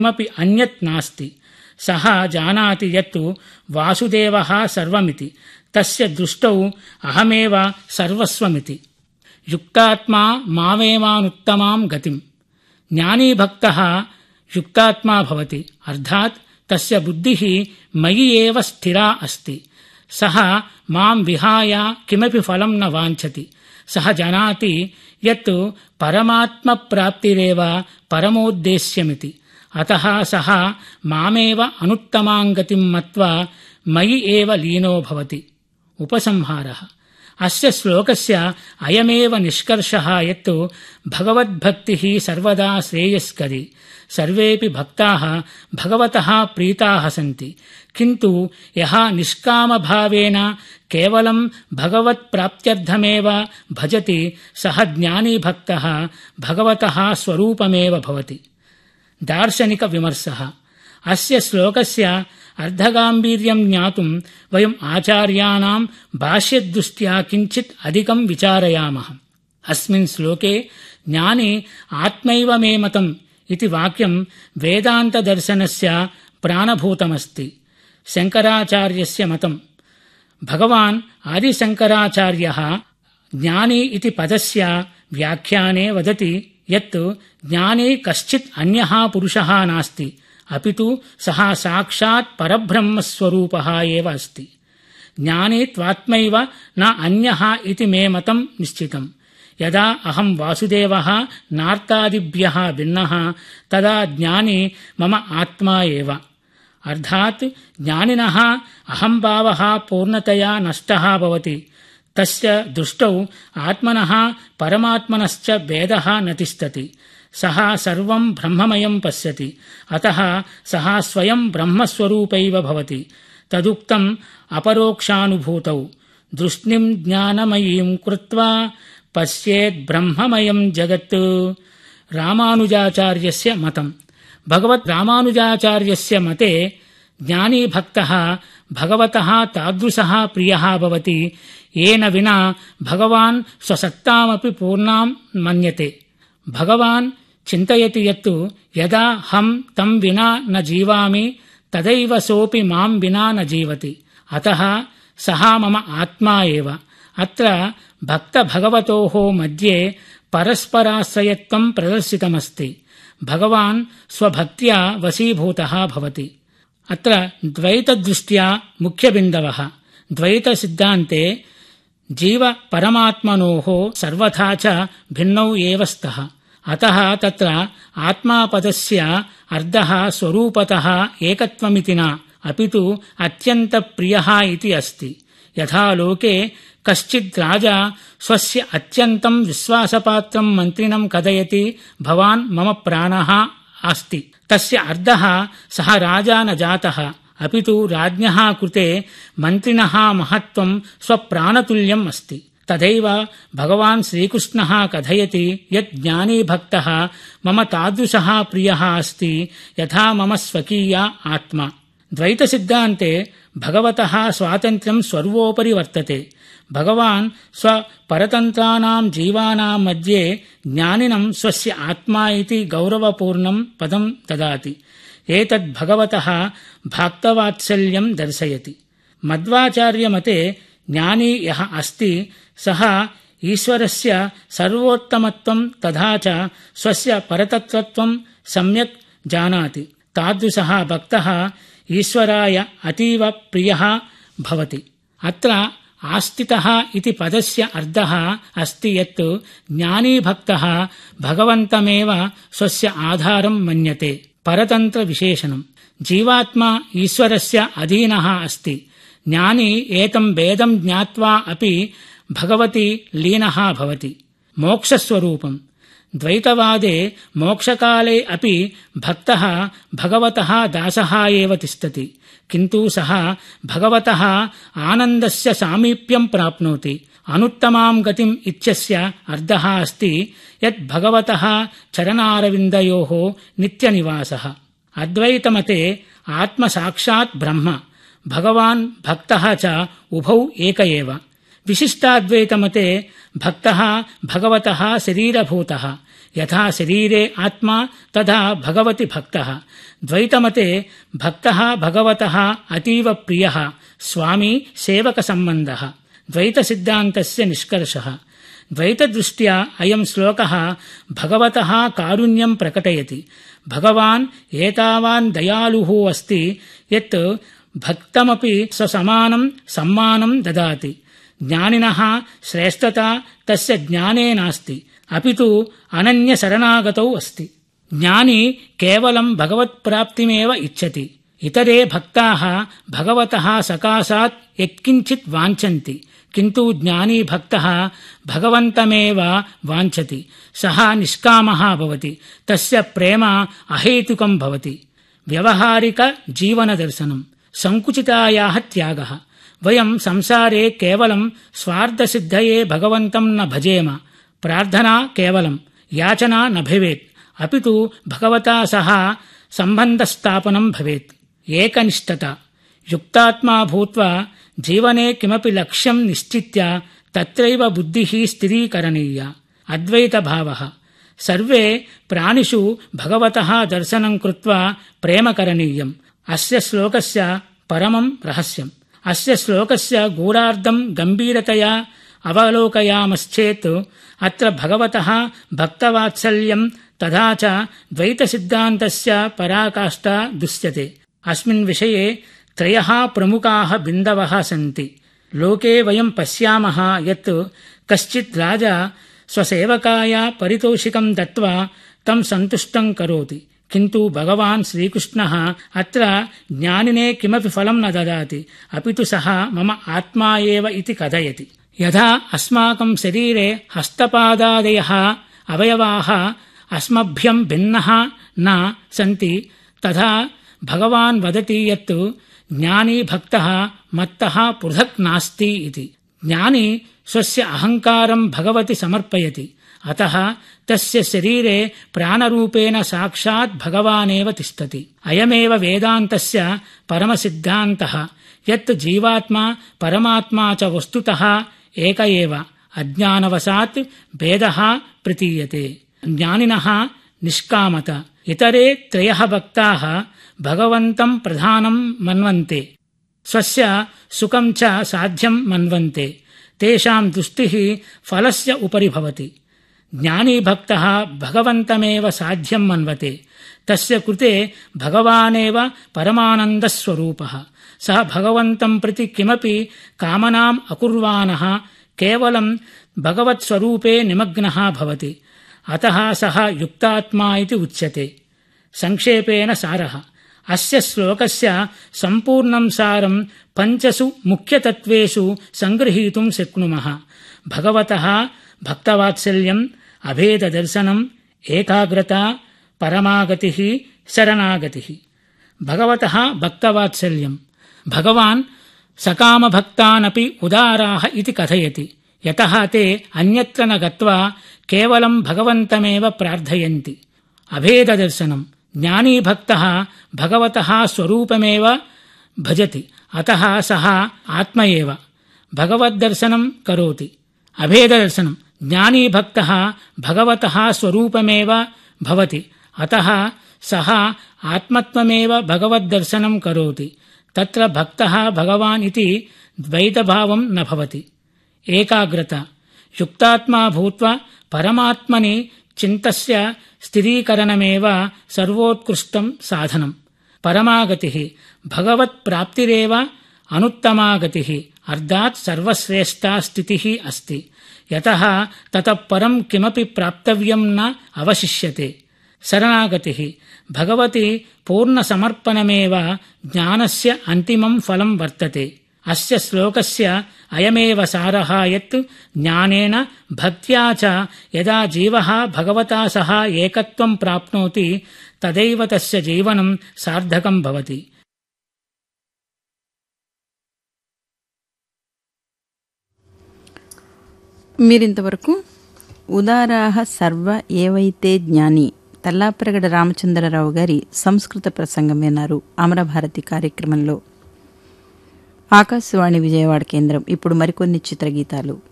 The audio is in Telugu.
किमपि अन्यत् नास्ति। सः जानाति यत् वासुदेवः सर्वमिति। तस्य दृष्टौ अहमेव सर्वस्वमिति। युक्तात्मा मामेवानुत्तमां गतिम्। ज्ञानी भक्तः युक्तात्मा भवति, अर्थात् तस्य बुद्धिः मयि एव स्थिरा अस्ति। सः मां विहाय किमपि फलं न वाञ्छति। सः जानाति यत् परमात्मप्राप्तिरेव परमोद्देश्यमिति। अतः सः मामेव अनुत्तमां गतिं मत्वा मयि एव लीनो भवति। उपसंहारः। अस्य श्लोकस्य अयमेव निष्कर्षः यत् भगवद्भक्तिः सर्वदा श्रेयस्करी। सर्वेऽपि भक्ताः भगवतः प्रीताः सन्ति, किन्तु यः निष्कामभावेन केवलं भगवत्प्राप्त्यर्थमेव भजति सः ज्ञानी भक्तः भगवतः स्वरूपमेव भवति। दार्शनिकविमर्शः। अस्य श्लोकस्य अर्धगाम्भीर्यं ज्ञातुं वयम् आचार्याणां भाष्यदृष्ट्या किञ्चित् अधिकं विचारयामः। अस्मिन् श्लोके ज्ञानी आत्मैव मे मतम् इति वाक्यं वेदान्तदर्शनस्य प्राणभूतमस्ति। शङ्कराचार्यस्य मतम्। भगवान् आदिशङ्कराचार्यः ज्ञानी इति पदस्य व्याख्याने वदति यत् ज्ञानी कश्चित् अन्यः पुरुषः नास्ति, अपि तु सः साक्षात् परब्रह्मस्वरूपः एव अस्ति। ज्ञानी त्वात्मैव न अन्यः इति मे मतं निश्चितम्। यदा अहं वासुदेवः नार्तादिभ्यः भिन्नः तदा ज्ञानी मम आत्मा एव। अर्थात् ज्ञानिनः अहंभावः पूर्णतया नष्टः भवति। तस्य दृष्टौ आत्मनः परमात्मनश्च भेदः न तिष्ठति। सः सर्वं ब्रह्ममयं पश्यति, अतः सः स्वयं ब्रह्मस्वरूपैव भवति। तदुक्तम् अपरोक्षानुभूतौ। दृष्टिं ज्ञानमयीं कृत्वा पश्येत् ब्रह्ममयं जगत्। रामानुजाचार्यस्य मतम्। भगवत् रामानुजाचार्यस्य मते ज्ञानी भक्तः भगवतः तादृशः प्रियः भवति येन विना भगवान् स्वसत्तामपि पूर्णां मन्यते। भगवान् चिन्तयति यत् यदा हम तं विना न जीवामि तदैव सोऽपि मां विना न जीवति, अतः सः मम आत्मा एव। अत्र भक्तभगवतोः मध्ये परस्पराश्रयत्वं प्रदर्शितमस्ति। भगवान् स्वभक्त्या वशीभूतः भवति। अत्र द्वैतदृष्ट्या मुख्यबिन्दवः। द्वैतसिद्धान्ते जीव परमात्मनोः सर्वथा च भिन्नौ एव स्तः। अतः तत्र आत्मापदस्य अर्थः स्वरूपतः एकत्वमिति न, अपि तु अत्यन्तप्रियः इति अस्ति। यथा लोके कश्चित् राजा स्वस्य अत्यन्तं विश्वासपात्रं मन्त्रिणं कथयति, भवान् मम प्राणः अस्ति। तस्य अर्थः सः राजा न जातः, अपि तु राज्ञः कृते मन्त्रिणः महत्त्वं स्वप्राणतुल्यम् अस्ति। तथैव भगवान् श्रीकृष्णः कथयति यत् ज्ञानी भक्तः मम तादृशः प्रियः अस्ति यथा मम स्वकीया आत्मा। द्वैतसिद्धान्ते भगवतः स्वातन्त्र्यं सर्वोपरि वर्तते। भगवान् स्वपरतन्त्राणां जीवानां मध्ये ज्ञानिनं स्वस्य आत्मा इति गौरवपूर्णं पदं ददाति। एतद् भगवतः भक्तवात्सल्यं दर्शयति। मध्वाचार्यमते ज्ञानी यः अस्ति सः ईश्वरस्य सर्वोत्तमत्वं तथा च स्वस्य परतत्त्वं सम्यक् जानाति। तादृशः भक्तः ईश्वराय अतीव प्रियः भवति। अत्र आस्तितः इति पदस्य अर्थः अस्ति यत् ज्ञानी भक्तः भगवन्तमेव स्वस्य आधारं मन्यते। परतन्त्रविशेषणम्। जीवात्मा ईश्वरस्य अधीनः अस्ति। ज्ञानी एतं भेदं ज्ञात्वा अपि भगवति लीनः भवति। मोक्षस्वरूपम्। द्वैतवादे मोक्षकाले अपि भक्तः भगवतः दासः एव तिष्ठति, किन्तु सः भगवतः आनन्दस्य सामीप्यं प्राप्नोति। अनुत्तमां गतिम् इत्यस्य अर्थः अस्ति यत् भगवतः चरणारविन्दयोः नित्यनिवासः। अद्वैतमते आत्मसाक्षात् ब्रह्म, भगवान् भक्तः च उभौ एक एव। विशिष्टाद्वैतमते भक्तः भगवतः शरीरभूतः, యథా శరీరే ఆత్మా తథా భగవతి భక్తః. ద్వైతమతే భక్తః భగవతః అతీవ ప్రియః స్వామి సేవక సంబంధః. ద్వైత సిద్ధాంతస్య నిష్కర్షః. ద్వైతదృష్ట్యా అయం శ్లోకః భగవతః కారుణ్యం ప్రకటయతి. భగవాన్ ఏతావాన్ దయాళుః అస్తి యత్ భక్తమపి సమానం సమ్మానం దదాతి. జ్ఞానినః శ్రేష్ఠత తస్య జ్ఞానే నాస్తి అపితు అనన్య శరణాగతౌ అస్తి. జ్ఞాని కేవలం భగవత్ప్రాప్తిమేవ ఇచ్చతి. ఇతరే భక్తాః భగవతః సకాశాత్ యత్కించిత్ వాంఛంతి. కింటు జ్ఞానీ భక్తః భగవంతమేవ వాంఛతి. సః నిష్కామః భవతి. తస్య ప్రేమ అహేతుకం భవతి. వ్యవహారిక జీవన దర్శనం. సంకుచితాయాః త్యాగః. వయం సంసారే కేవలం స్వార్థసిద్ధయే భగవంతం న భజేమ. ప్రార్థనా కేవలం, యాచనా న భవేత్, అపితు భగవతా సహ సంబంధస్థాపనం భవేత్. ఏకనిష్టత. యుక్తాత్మా భూత్వా జీవనే కిమపి లక్ష్యం నిశ్చిత్య తత్రైవ బుద్ధిః స్థిరీకరణీయ. అద్వైత భావః. సర్వే ప్రాణిషు భగవతః దర్శనం కృత్వా ప్రేమ కరణీయం. అస్య శ్లోకస్య పరమం రహస్యం. అస్య శ్లోకస్య గూఢార్థం గంభీరతయా అవలోకయామశ్చేత్ అత్ర భగవతః భక్తవాత్సల్యం తథా చ ద్వైత సిద్ధాంతస్య పరాకాష్ఠా దృశ్యతే. అస్మిన్ విషయే త్రయః ప్రముఖాః బిందవః సంతి. లోకే వయం పశ్యామః యత్ కశ్చిత్ రాజా స్వసేవకాయ పరితోషికం దత్వా తం సంతుష్టం కరోతి. కింటు భగవాన్ శ్రీకృష్ణః అత్ర జ్ఞానినే కిమపి ఫలం న దదాతి అపితు సః మమ ఆత్మా ఏవ ఇతి కథయతి. యథా అస్మాకం శరీరే హస్తపాదాదయః అవయవాః అస్మభ్యం భిన్నః న సంతి తథా భగవాన్ వదతి యత్ జ్ఞానీ భక్తః మత్తః పృథక్ నాస్తి ఇతి. జ్ఞాని స్వస్య అహంకారం భగవతి సమర్పయతి. అతః తస్య శరీరే ప్రాణరూపేణ సాక్షాత్ భగవానేవ తిష్టతి. అయమేవ వేదాంతస్య పరమసిద్ధాంతః యత్ జీవాత్మా పరమాత్మా చ వస్తుతః ఏక ఏవ. అజ్ఞానవశాత్ భేదః ప్రతీయతే. జ్ఞానినః నిష్కామత. ఇతరే త్రయః భక్తాః భగవంతం ప్రధానం మన్వంతే. స్వస్య సుఖం చ సాధ్యం మన్వంతే. తేషాం దృష్టిః ఫలస్య ఉపరి భవతి. జ్ఞానీ భక్తః భగవంతమేవ సాధ్యం మన్వతే. తస్య కృతే భగవానేవ పరమానందస్వరూపః. సః భగవంతం ప్రతి కిమపి కామనాం అకుర్వాణః కేవలం భగవత్స్వరూపే నిమగ్నః భవతి. అతః సః యుక్తాత్మా ఇతి ఉచ్యతే. సంక్షేపేణ సారః. అస్య శ్లోకస్య సంపూర్ణం సారం పంచసు ముఖ్యతత్వేషు సంగృహీతుం శక్నుమః. భగవతః భక్తవాత్సల్యం, అభేదదర్శనం, ఏకాగ్రత, పరమాగతిః, శరణాగతిః. భగవతః భక్తవాత్సల్యం. భగవాన్ సకామభక్తానపి ఉదారాః ఇతి కథయతి. యతః తే అన్యత్ర న గత్వా కేవలం భగవంతమేవ ప్రార్థయంతి. అభేదదర్శనం. జ్ఞానీ భక్తః భగవతః స్వరూపమేవ భజతి. అతః సః ఆత్మ ఏవ. భగవద్దర్శనం కరోతి. అభేదదర్శనం. జ్ఞానీ భక్తః భగవతః స్వరూపమేవ భవతి. అతః సః ఆత్మత్వమేవ భగవద్దర్శనం కరోతి. తత్ర భక్తః భగవాన్ ఇతి ద్వైతభావం న భవతి. ఏకాగ్రత. యుక్తాత్మా భూత్వా పరమాత్మని చింతస్య స్థిరీకరణమేవ సర్వోత్కృష్టం సాధనం. పరమాగతిః. భగవత్ప్రాప్తిరేవ అనుత్తమాగతిః. అర్థాత్ సర్వశ్రేష్టా స్థితిః అస్తి. యతః తతః పరం కిమపి ప్రాప్తవ్యం న అవశిష్యతే. శరణాగతిః. భగవతి పూర్ణసమర్పణమేవ జ్ఞానస్య అంతిమం ఫలం వర్తతే. అస్య శ్లోకస్య అయమేవ సారః యత్ జ్ఞానేన భక్త్యా చ యదా జీవః భగవతా సహ ఏకత్వం ప్రాప్నోతి తదైవ తస్య జీవనం సార్థకం భవతి. మీరింతవరకు ఉదారాహ సర్వ ఏవైతే జ్ఞాని తల్లాప్రగడ రామచంద్రరావు గారి సంస్కృత ప్రసంగం విన్నారు అమరభారతి కార్యక్రమంలో. ఆకాశవాణి విజయవాడ కేంద్రం. ఇప్పుడు మరికొన్ని చిత్రగీతాలు.